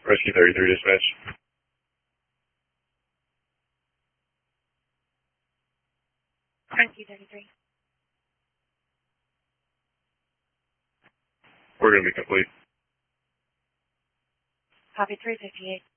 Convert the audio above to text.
Rescue 33 dispatch. Rescue 33. We're going to be complete. Copy 358.